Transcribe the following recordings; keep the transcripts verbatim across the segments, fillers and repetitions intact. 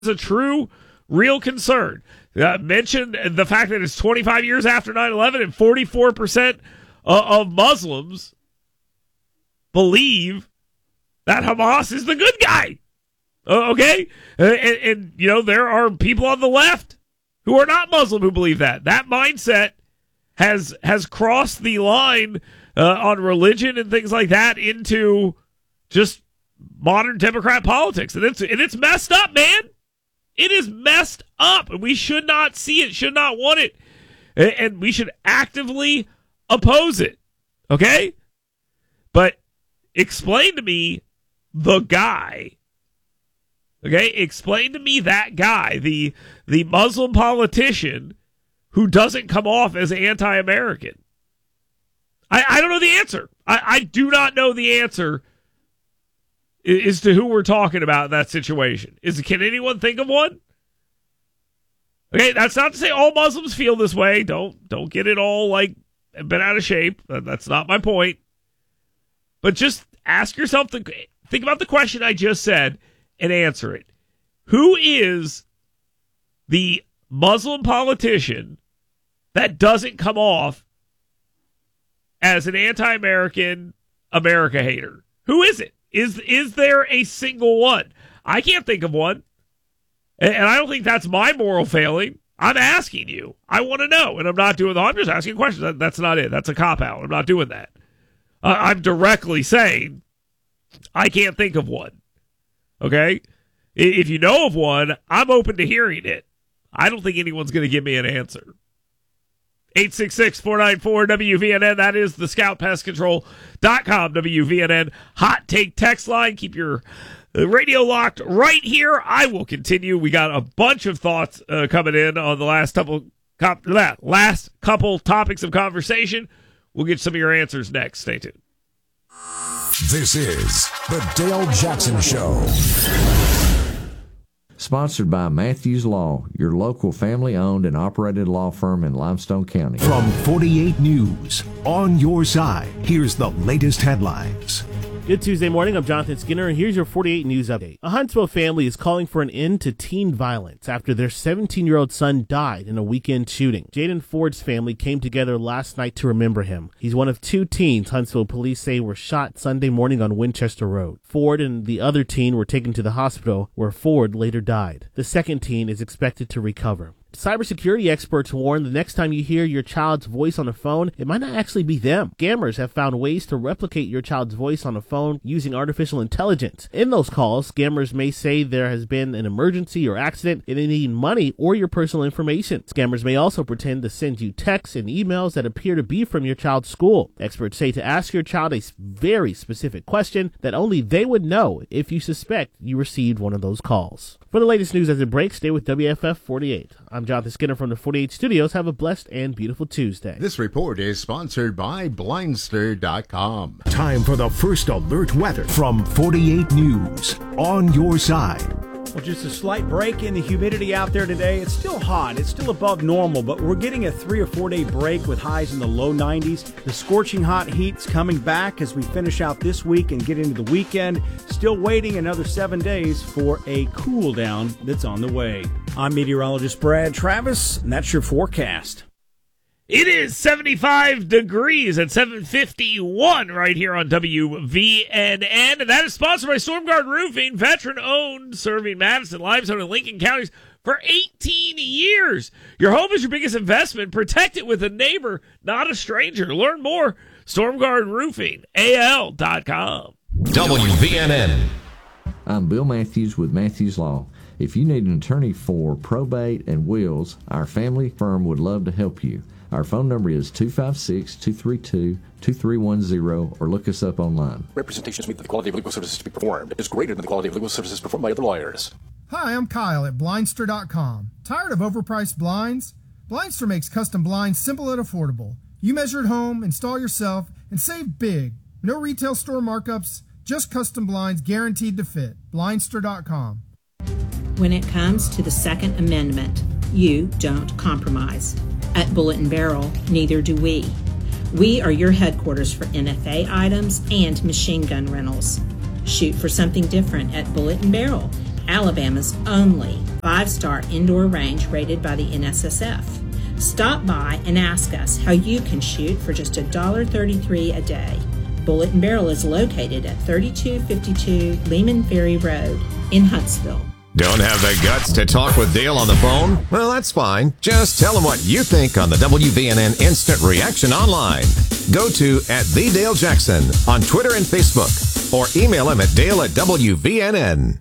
a true, real concern. Uh, mentioned the fact that it's twenty-five years after nine eleven and forty-four percent uh, of Muslims believe that Hamas is the good guy. Uh, okay? Uh, and, and, you know, there are people on the left who are not Muslim who believe that. That mindset has has crossed the line uh, on religion and things like that into just modern Democrat politics. And it's, and it's messed up, man. It is messed up, and we should not see it, should not want it, and, and we should actively oppose it, okay? But explain to me the guy, okay? Explain to me that guy, the the Muslim politician who doesn't come off as anti-American. I, I don't know the answer. I, I do not know the answer as to who we're talking about in that situation. Is can anyone think of one? Okay, that's not to say all Muslims feel this way. Don't don't get it all like bent out of shape. That's not my point. But just ask yourself the think about the question I just said and answer it. Who is the Muslim politician that doesn't come off as an anti-American, America hater? Who is it? Is is there a single one? I can't think of one. And, and I don't think that's my moral failing. I'm asking you. I want to know. And I'm not doing the, I'm just asking questions. That, that's not it. That's a cop-out. I'm not doing that. Uh, I'm directly saying I can't think of one. Okay? If you know of one, I'm open to hearing it. I don't think anyone's going to give me an answer. eight six six, four nine four, W V N N. That is the scout pest control dot com W V N N hot take text line. Keep your radio locked right here. I will continue. We got a bunch of thoughts uh, coming in on the last couple cop, last couple topics of conversation. We'll get some of your answers next. Stay tuned. This is the Dale Jackson Show. Sponsored by Matthews Law, your local family-owned and operated law firm in Limestone County. From forty-eight News, on your side, here's the latest headlines. Good Tuesday morning, I'm Jonathan Skinner, and here's your forty-eight News update. A Huntsville family is calling for an end to teen violence after their seventeen-year-old son died in a weekend shooting. Jaden Ford's family came together last night to remember him. He's one of two teens Huntsville police say were shot Sunday morning on Winchester Road. Ford and the other teen were taken to the hospital, where Ford later died. The second teen is expected to recover. Cybersecurity experts warn the next time you hear your child's voice on a phone, it might not actually be them. Scammers have found ways to replicate your child's voice on a phone using artificial intelligence. In those calls, scammers may say there has been an emergency or accident and they need money or your personal information. Scammers may also pretend to send you texts and emails that appear to be from your child's school. Experts say to ask your child a very specific question that only they would know if you suspect you received one of those calls. For the latest news as it breaks, stay with W F F forty-eight. I'm Jonathan Skinner from the forty-eight Studios. Have a blessed and beautiful Tuesday. This report is sponsored by Blindster dot com. Time for the first alert weather from forty-eight News, on your side. Well, just a slight break in the humidity out there today. It's still hot. It's still above normal, but we're getting a three or four day break with highs in the low nineties. The scorching hot heat's coming back as we finish out this week and get into the weekend. Still waiting another seven days for a cool down that's on the way. I'm meteorologist Brad Travis, and that's your forecast. It is seventy-five degrees at seven fifty-one right here on W V N N, and that is sponsored by StormGuard Roofing, veteran-owned, serving Madison, Limestone, and Lincoln counties for eighteen years. Your home is your biggest investment. Protect it with a neighbor, not a stranger. Learn more, stormguard roofing A L dot com. W V N N. I'm Bill Matthews with Matthews Law. If you need an attorney for probate and wills, our family firm would love to help you. Our phone number is two five six, two three two, two three one zero or look us up online. Representations meet that the quality of legal services to be performed is greater than the quality of legal services performed by other lawyers. Hi, I'm Kyle at Blindster dot com. Tired of overpriced blinds? Blindster makes custom blinds simple and affordable. You measure at home, install yourself, and save big. No retail store markups, just custom blinds guaranteed to fit. Blindster dot com. When it comes to the Second Amendment, you don't compromise. At Bullet and Barrel, neither do we. We are your headquarters for N F A items and machine gun rentals. Shoot for something different at Bullet and Barrel Alabama's only five-star indoor range rated by the N S S F. Stop by and ask us how you can shoot for just one dollar thirty-three a day. Bullet and Barrel is located at thirty-two fifty-two Lehman Ferry Road in Huntsville. Don't have the guts to talk with Dale on the phone? Well, that's fine. Just tell him what you think on the W V N N Instant Reaction Online. Go to at the Dale Jackson on Twitter and Facebook, or email him at Dale at W V N N.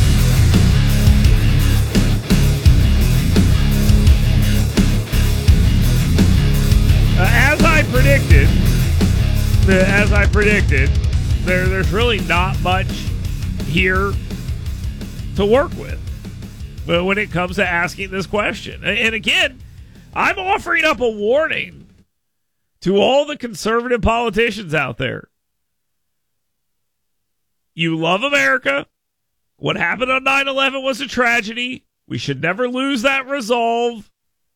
Uh, as I predicted, uh, as I predicted, there there's really not much here to work with uh, when it comes to asking this question. And, and again, I'm offering up a warning to all the conservative politicians out there. You love America. What happened on nine eleven was a tragedy. We should never lose that resolve.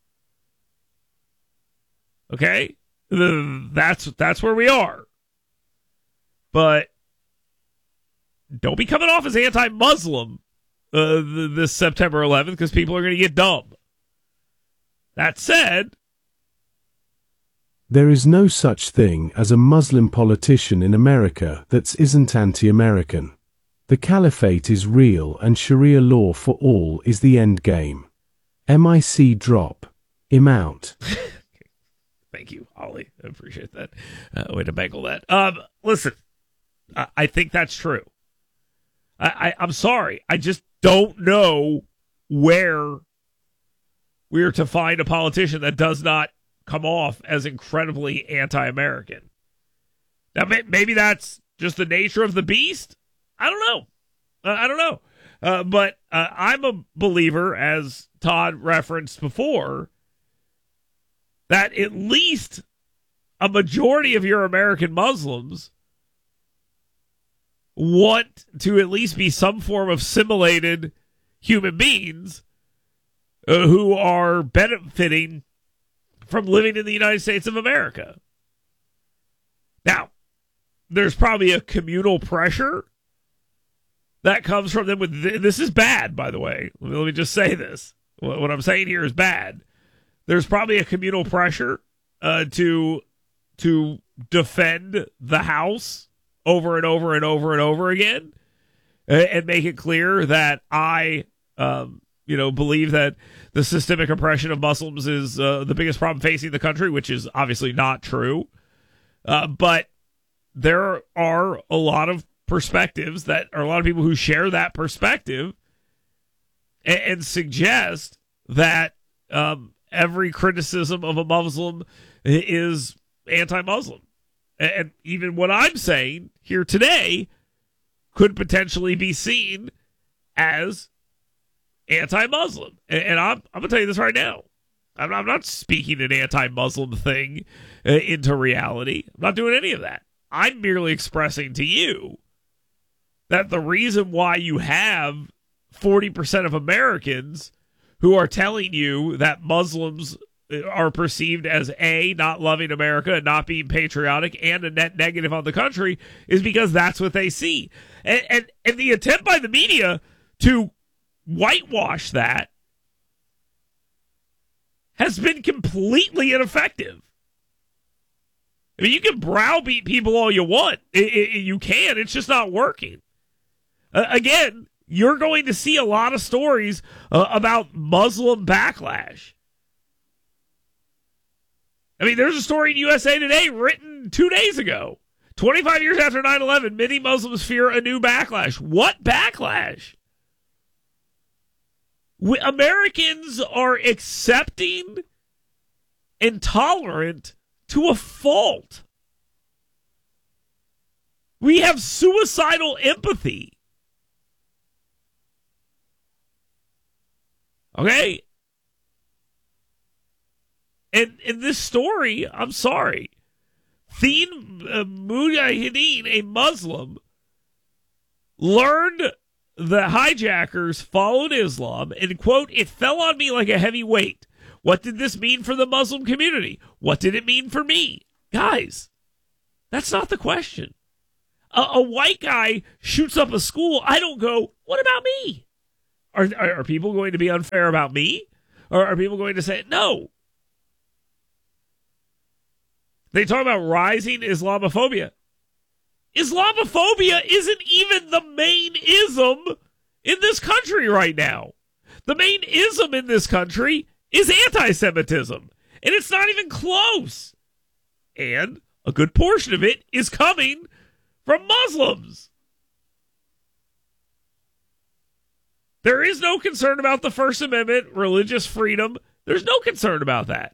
Okay? That's that's where we are. But don't be coming off as anti-Muslim uh, this September eleventh, because people are going to get dumb. That said, there is no such thing as a Muslim politician in America that isn't anti-American. The caliphate is real and Sharia law for all is the end game. M I C drop. Him out. Thank you, Ollie. I appreciate that. Uh, way to bangle that. Um, listen, I, I think that's true. I, I, I'm sorry. I just don't know where we're to find a politician that does not come off as incredibly anti-American. Now, may, maybe that's just the nature of the beast. I don't know. Uh, I don't know. Uh, but uh, I'm a believer, as Todd referenced before, that at least a majority of your American Muslims want to at least be some form of assimilated human beings uh, who are benefiting from living in the United States of America. Now, there's probably a communal pressure that comes from them. With th- this is bad, by the way. Let me, let me just say this. What, what I'm saying here is bad. There's probably a communal pressure uh, to to defend the House over and over and over and over again, and, and make it clear that I, um, you know, believe that the systemic oppression of Muslims is uh, the biggest problem facing the country, which is obviously not true. Uh, but there are a lot of perspectives that are a lot of people who share that perspective and, and suggest that um, every criticism of a Muslim is anti-Muslim. And, and even what I'm saying here today could potentially be seen as anti-Muslim. And, and I'm, I'm going to tell you this right now. I'm, I'm not speaking an anti-Muslim thing uh, into reality. I'm not doing any of that. I'm merely expressing to you that the reason why you have forty percent of Americans who are telling you that Muslims are perceived as A, not loving America and not being patriotic, and a net negative on the country is because that's what they see. And, and, and the attempt by the media to whitewash that has been completely ineffective. I mean, you can browbeat people all you want. It, it, you can. It's just not working. Uh, again, you're going to see a lot of stories uh, about Muslim backlash. I mean, there's a story in U S A Today written two days ago. twenty-five years after nine eleven, many Muslims fear a new backlash. What backlash? We, Americans are accepting and tolerant to a fault. We have suicidal empathy. Okay? And in this story, I'm sorry, Theen uh, Mujahideen, a Muslim, learned the hijackers followed Islam, and, quote, it fell on me like a heavy weight. What did this mean for the Muslim community? What did it mean for me? Guys, that's not the question. A, a white guy shoots up a school. I don't go, what about me? Are, are, are people going to be unfair about me? Or are people going to say, no? They talk about rising Islamophobia. Islamophobia isn't even the main ism in this country right now. The main ism in this country is anti-Semitism. And it's not even close. And a good portion of it is coming from Muslims. There is no concern about the First Amendment, religious freedom. There's no concern about that.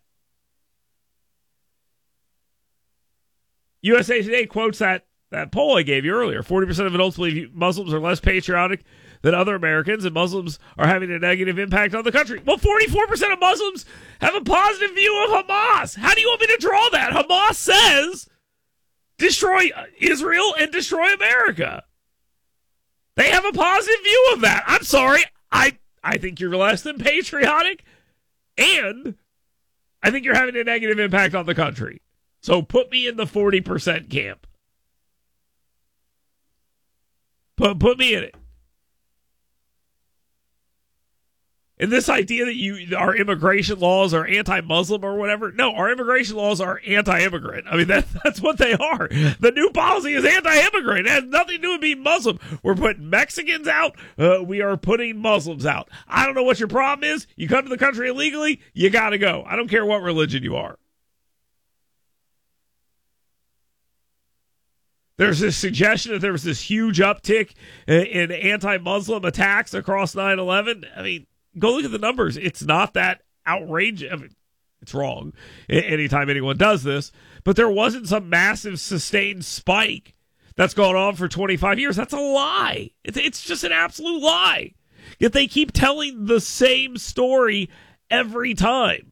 U S A Today quotes that, that poll I gave you earlier. forty percent of adults believe Muslims are less patriotic than other Americans, and Muslims are having a negative impact on the country. Well, forty-four percent of Muslims have a positive view of Hamas. How do you want me to draw that? Hamas says, destroy Israel and destroy America. They have a positive view of that. I'm sorry. I, I think you're less than patriotic, and I think you're having a negative impact on the country. So put me in the forty percent camp. Put, put me in it. And this idea that you our immigration laws are anti-Muslim or whatever, no, our immigration laws are anti-immigrant. I mean, that, that's what they are. The new policy is anti-immigrant. It has nothing to do with being Muslim. We're putting Mexicans out. Uh, we are putting Muslims out. I don't know what your problem is. You come to the country illegally, you got to go. I don't care what religion you are. There's this suggestion that there was this huge uptick in anti-Muslim attacks across nine eleven. I mean, go look at the numbers. It's not that outrageous. I mean, it's wrong anytime anyone does this. But there wasn't some massive sustained spike that's gone on for twenty-five years. That's a lie. It's, it's just an absolute lie. Yet they keep telling the same story every time.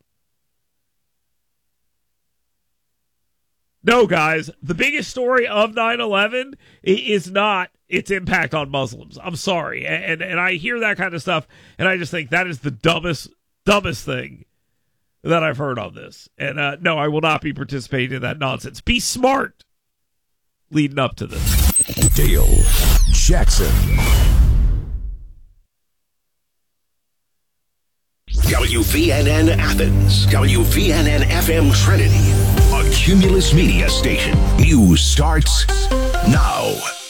No, guys, the biggest story of nine eleven is not its impact on Muslims. I'm sorry. And, and I hear that kind of stuff, and I just think that is the dumbest, dumbest thing that I've heard on this. And uh, no, I will not be participating in that nonsense. Be smart leading up to this. Dale Jackson. W V N N Athens, W V N N F M Trinity, a Cumulus Media station. News starts now.